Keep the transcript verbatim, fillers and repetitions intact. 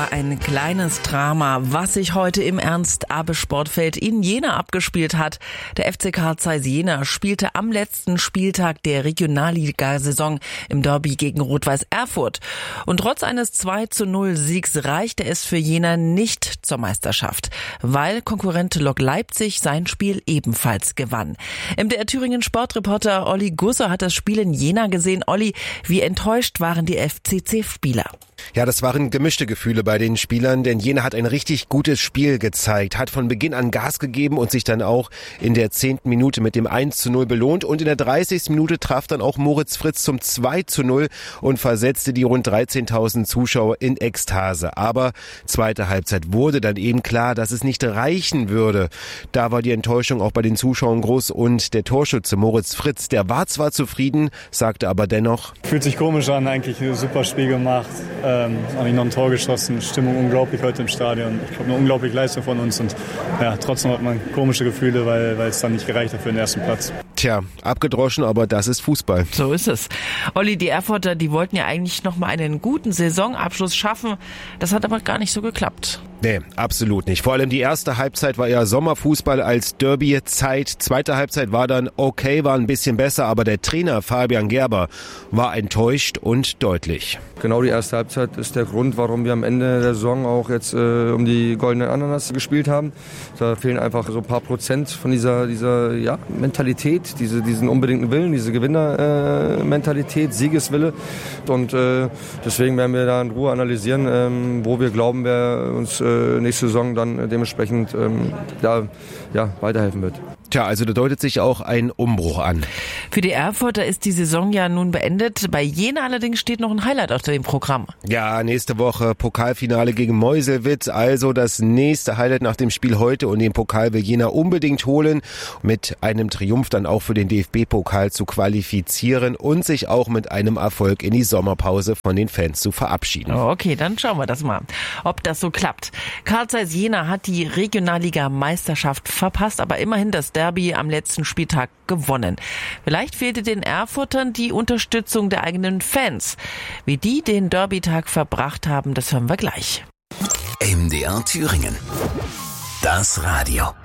Ein kleines Drama, was sich heute im Ernst-Abbe-Sportfeld in Jena abgespielt hat. Der F C Carl Zeiss Jena spielte am letzten Spieltag der Regionalliga-Saison im Derby gegen Rot-Weiß Erfurt. Und trotz eines zwei zu null Siegs reichte es für Jena nicht zur Meisterschaft, weil Konkurrent Lok Leipzig sein Spiel ebenfalls gewann. M D R Thüringen Sportreporter Olli Gusser hat das Spiel in Jena gesehen. Olli, wie enttäuscht waren die F C C-Spieler? Ja, das waren gemischte Gefühle bei den Spielern, denn Jena hat ein richtig gutes Spiel gezeigt, hat von Beginn an Gas gegeben und sich dann auch in der zehnten Minute mit dem eins zu null belohnt. Und in der dreißigsten Minute traf dann auch Moritz Fritz zum zwei zu null und versetzte die rund dreizehntausend Zuschauer in Ekstase. Aber zweite Halbzeit wurde dann eben klar, dass es nicht reichen würde. Da war die Enttäuschung auch bei den Zuschauern groß und der Torschütze Moritz Fritz, der war zwar zufrieden, sagte aber dennoch: Fühlt sich komisch an, eigentlich ein super Spiel gemacht. Ähm, habe ich noch ein Tor geschossen, Stimmung unglaublich heute im Stadion. Ich glaube, eine unglaubliche Leistung von uns und ja, trotzdem hat man komische Gefühle, weil, weil es dann nicht gereicht hat für den ersten Platz. Tja, abgedroschen, aber das ist Fußball. So ist es. Olli, die Erfurter, die wollten ja eigentlich noch mal einen guten Saisonabschluss schaffen. Das hat aber gar nicht so geklappt. Nee, absolut nicht. Vor allem die erste Halbzeit war eher Sommerfußball als Derby-Zeit. Zweite Halbzeit war dann okay, war ein bisschen besser, aber der Trainer Fabian Gerber war enttäuscht und deutlich. Genau, die erste Halbzeit ist der Grund, warum wir am Ende der Saison auch jetzt äh, um die goldenen Ananas gespielt haben. Da fehlen einfach so ein paar Prozent von dieser, dieser ja, Mentalität, diese, diesen unbedingten Willen, diese Gewinnermentalität, äh, Siegeswille. Und äh, deswegen werden wir da in Ruhe analysieren, ähm, wo wir glauben, wer uns äh, nächste Saison dann dementsprechend ähm, ja, ja, weiterhelfen wird. Tja, also da deutet sich auch ein Umbruch an. Für die Erfurter ist die Saison ja nun beendet. Bei Jena allerdings steht noch ein Highlight auf dem Programm. Ja, nächste Woche Pokalfinale gegen Meuselwitz. Also das nächste Highlight nach dem Spiel heute. Und den Pokal will Jena unbedingt holen. Mit einem Triumph dann auch für den D F B-Pokal zu qualifizieren und sich auch mit einem Erfolg in die Sommerpause von den Fans zu verabschieden. Okay, dann schauen wir das mal, ob das so klappt. Carl Zeiss Jena hat die Regionalliga-Meisterschaft verpasst, aber immerhin das Derby am letzten Spieltag gewonnen. Vielleicht fehlte den Erfurtern die Unterstützung der eigenen Fans. Wie die den Derby-Tag verbracht haben, das hören wir gleich. M D R Thüringen. Das Radio.